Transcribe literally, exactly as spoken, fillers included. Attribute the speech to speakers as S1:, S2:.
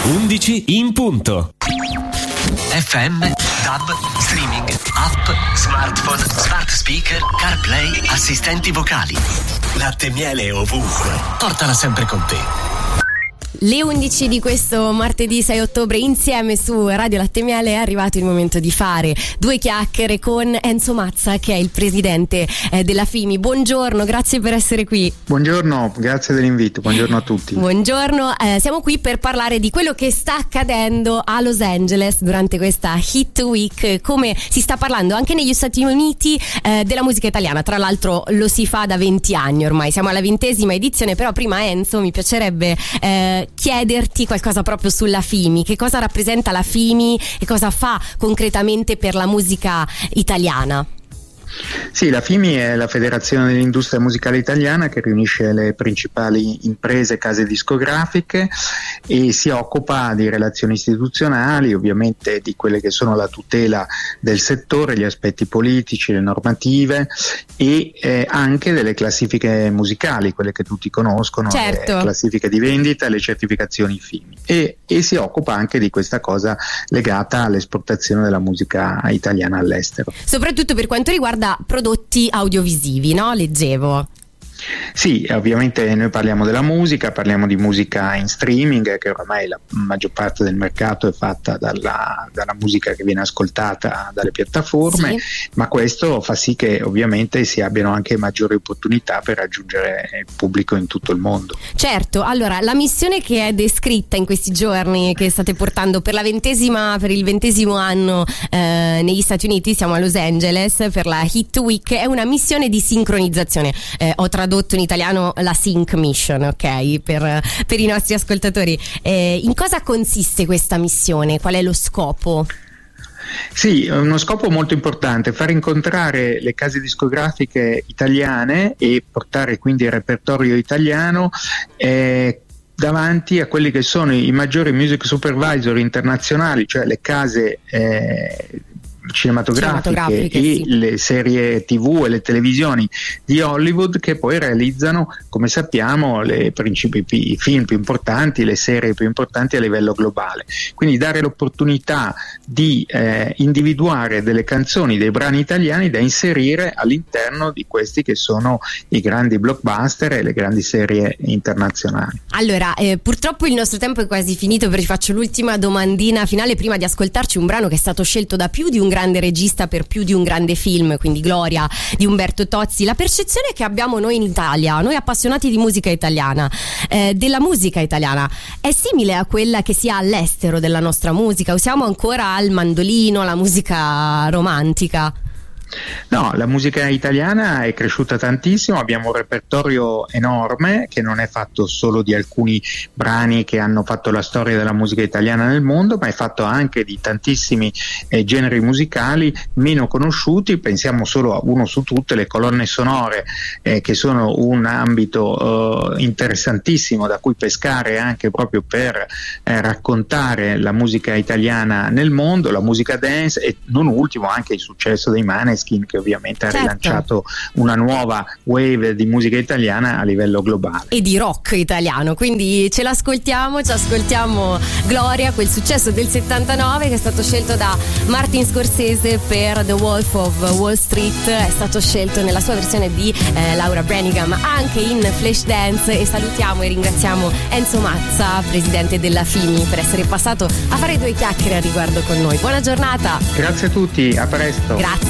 S1: undici in punto.
S2: F M, DAB, streaming, app, smartphone, smart speaker, CarPlay, assistenti vocali. Latte e miele ovunque. Portala sempre con te.
S3: Le undici di questo martedì sei ottobre insieme su Radio Latte e Miele è arrivato il momento di fare due chiacchiere con Enzo Mazza, che è il presidente eh, della F I M I. Buongiorno, grazie per essere qui.
S4: Buongiorno, grazie dell'invito, buongiorno a tutti.
S3: Buongiorno, eh, siamo qui per parlare di quello che sta accadendo a Los Angeles durante questa Hit Week, come si sta parlando anche negli Stati Uniti eh, della musica italiana. Tra l'altro lo si fa da venti anni ormai, siamo alla ventesima edizione, però prima Enzo mi piacerebbe eh, chiederti qualcosa proprio sulla F I M I, che cosa rappresenta la F I M I e cosa fa concretamente per la musica italiana.
S4: Sì, la F I M I è la Federazione dell'Industria Musicale Italiana, che riunisce le principali imprese, case discografiche, e si occupa di relazioni istituzionali, ovviamente di quelle che sono la tutela del settore, gli aspetti politici, le normative e eh, anche delle classifiche musicali, quelle che tutti conoscono,
S3: certo.
S4: Le classifiche di vendita e le certificazioni F I M I, e, e si occupa anche di questa cosa legata all'esportazione della musica italiana all'estero.
S3: Soprattutto per quanto riguarda prodotti audiovisivi, no? Leggevo.
S4: Sì, ovviamente noi parliamo della musica, parliamo di musica in streaming, che oramai la maggior parte del mercato è fatta dalla, dalla musica che viene ascoltata dalle piattaforme, sì. Ma questo fa sì che ovviamente si abbiano anche maggiori opportunità per raggiungere il pubblico in tutto il mondo.
S3: Certo, allora la missione che è descritta in questi giorni, che state portando per la ventesima, per il ventesimo anno eh, negli Stati Uniti, siamo a Los Angeles per la Hit Week, è una missione di sincronizzazione. Eh, ho tradotto in italiano la Sync Mission, ok, per, per i nostri ascoltatori. Eh, in cosa consiste questa missione? Qual è lo scopo?
S4: Sì, uno scopo molto importante: far incontrare le case discografiche italiane e portare quindi il repertorio italiano eh, davanti a quelli che sono i maggiori music supervisor internazionali, cioè le case eh, cinematografiche, cinematografiche e sì. Le serie tv e le televisioni di Hollywood, che poi realizzano, come sappiamo, le principi, i film più importanti, le serie più importanti a livello globale. Quindi dare l'opportunità di eh, individuare delle canzoni, dei brani italiani da inserire all'interno di questi che sono i grandi blockbuster e le grandi serie internazionali.
S3: Allora, eh, purtroppo il nostro tempo è quasi finito, perché faccio l'ultima domandina finale prima di ascoltarci un brano che è stato scelto da più di un grande regista per più di un grande film, quindi Gloria di Umberto Tozzi. La percezione che abbiamo noi in Italia, noi appassionati di musica italiana, eh, della musica italiana, è simile a quella che si ha all'estero della nostra musica? Usiamo ancora al mandolino, la musica romantica?
S4: No, la musica italiana è cresciuta tantissimo, abbiamo un repertorio enorme che non è fatto solo di alcuni brani che hanno fatto la storia della musica italiana nel mondo, ma è fatto anche di tantissimi eh, generi musicali meno conosciuti. Pensiamo solo a uno su tutte, le colonne sonore, eh, che sono un ambito eh, interessantissimo da cui pescare anche proprio per eh, raccontare la musica italiana nel mondo, la musica dance e non ultimo anche il successo dei Maneskin, che ovviamente ha
S3: certo.
S4: rilanciato una nuova wave di musica italiana a livello globale
S3: e di rock italiano. Quindi ce l'ascoltiamo, ci ascoltiamo Gloria, quel successo del settantanove che è stato scelto da Martin Scorsese per The Wolf of Wall Street, è stato scelto nella sua versione di eh, Laura Branigan anche in Flashdance. E salutiamo e ringraziamo Enzo Mazza, presidente della F I M I, per essere passato a fare due chiacchiere a riguardo con noi. Buona giornata.
S4: Grazie a tutti, a presto.
S3: Grazie.